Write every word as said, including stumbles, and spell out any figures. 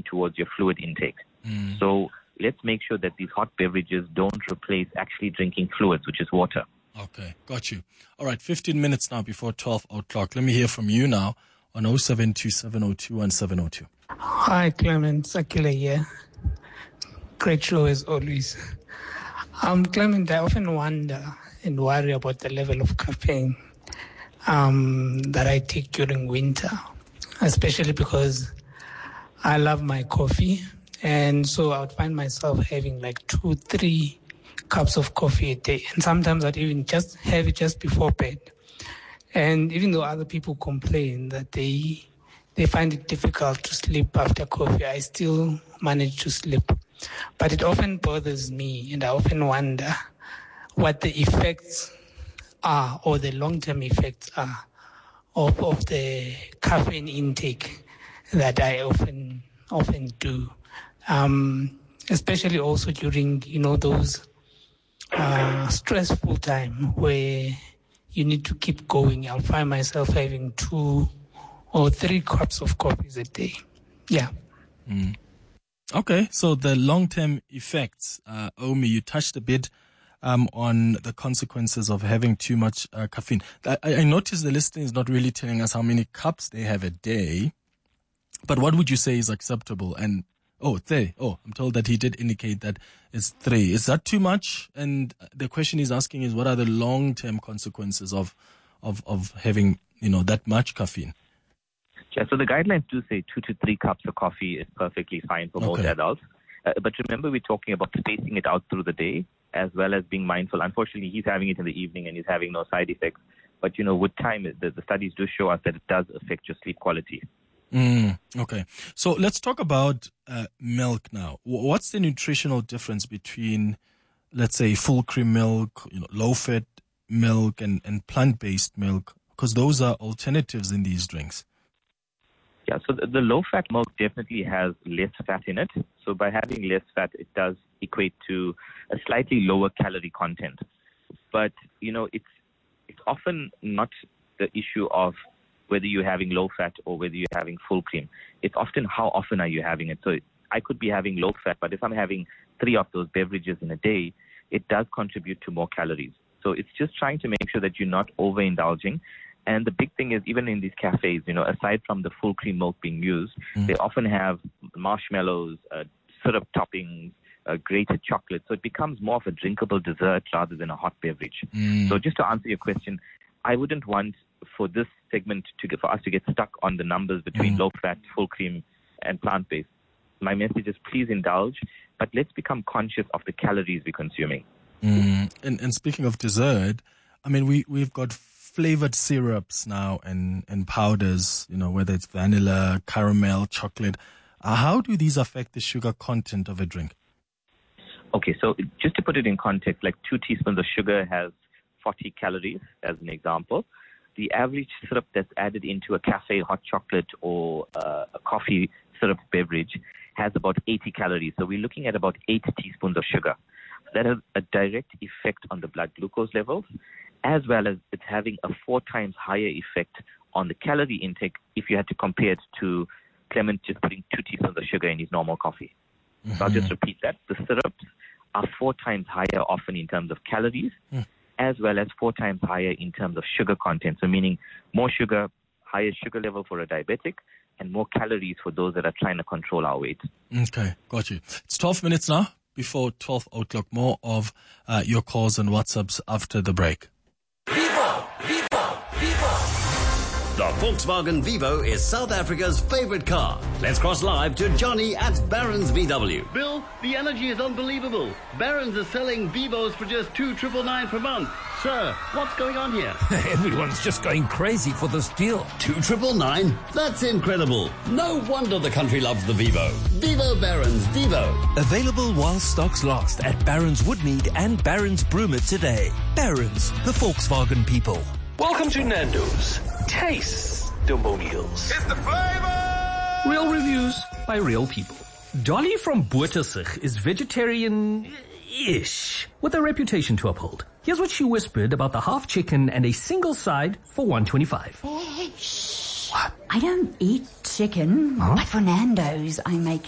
towards your fluid intake. Mm. So let's make sure that these hot beverages don't replace actually drinking fluids, which is water. Okay, got you. All right, fifteen minutes now before twelve o'clock. Let me hear from you now on oh seven two seven oh two one seven oh two. Hi, Clement. Sakila here. Great show as always. Um, Clement, I often wonder and worry about the level of caffeine um, that I take during winter, especially because I love my coffee. And so I would find myself having like two, three cups of coffee a day. And sometimes I'd even just have it just before bed. And even though other people complain that they they find it difficult to sleep after coffee, I still manage to sleep. But it often bothers me, and I often wonder what the effects are, or the long-term effects are, of, of the caffeine intake that I often often do. Um, especially also during, you know, those uh, stressful time where you need to keep going. I'll find myself having two or three cups of coffees a day. Yeah. Mm. Okay, so the long-term effects, uh, Omi, you touched a bit um, on the consequences of having too much uh, caffeine. I, I noticed the listing is not really telling us how many cups they have a day, but what would you say is acceptable? And oh, three. Oh, I'm told that he did indicate that it's three. Is that too much? And the question he's asking is, what are the long-term consequences of of of having, you know, that much caffeine? Yeah, so the guidelines do say two to three cups of coffee is perfectly fine for most Okay. adults. Uh, but remember, we're talking about spacing it out through the day as well as being mindful. Unfortunately, he's having it in the evening and he's having no side effects. But, you know, with time, the, the studies do show us that it does affect your sleep quality. Mm, okay. So let's talk about uh, milk now. W- What's the nutritional difference between, let's say, full cream milk, you know, low-fat milk, and, and plant-based milk? Because those are alternatives in these drinks. Yeah, so the, the low-fat milk definitely has less fat in it. So by having less fat, it does equate to a slightly lower calorie content. But, you know, it's it's often not the issue of whether you're having low-fat or whether you're having full cream. It's often how often are you having it. So I could be having low-fat, but if I'm having three of those beverages in a day, it does contribute to more calories. So it's just trying to make sure that you're not overindulging. And the big thing is, even in these cafes, you know, aside from the full cream milk being used, mm. they often have marshmallows, uh, syrup toppings, uh, grated chocolate. So it becomes more of a drinkable dessert rather than a hot beverage. Mm. So just to answer your question, I wouldn't want for this segment to get, for us to get stuck on the numbers between mm. low-fat, full cream, and plant-based. My message is please indulge, but let's become conscious of the calories we're consuming. Mm. And, and speaking of dessert, I mean, we, we've got flavored syrups now and, and powders, you know, whether it's vanilla, caramel, chocolate. Uh, how do these affect the sugar content of a drink? Okay, so just to put it in context, like two teaspoons of sugar has forty calories, as an example. The average syrup that's added into a cafe hot chocolate or uh, a coffee syrup beverage has about eighty calories. So we're looking at about eight teaspoons of sugar. That has a direct effect on the blood glucose levels, as well as it's having a four times higher effect on the calorie intake if you had to compare it to Clement just putting two teaspoons of sugar in his normal coffee. Mm-hmm. So I'll just repeat that. The syrups are four times higher often in terms of calories, mm. as well as four times higher in terms of sugar content. So meaning more sugar, higher sugar level for a diabetic, and more calories for those that are trying to control our weight. Okay, got you. It's twelve minutes now before twelve o'clock. More of uh, your calls and WhatsApps after the break. Vivo! Vivo! Vivo! The Volkswagen Vivo is South Africa's favorite car. Let's cross live to Johnny at Barron's V W. Bill, the energy is unbelievable. Barron's is selling Vivos for just two triple nine per month. Sir, what's going on here? Everyone's just going crazy for this deal. Two triple nine? That's incredible. No wonder the country loves the Vivo. Vivo Barron's Vivo. Available while stocks last at Barron's Woodmead and Barron's Broomer today. Barron's, the Volkswagen people. Welcome to Nando's Taste-Testimonials. It's the flavor! Real reviews by real people. Dolly from Bottersig is vegetarian-ish, with a reputation to uphold. Here's what she whispered about the half chicken and a single side for one twenty-five. Hey, shh. What? I don't eat chicken, huh? But for Nando's, I make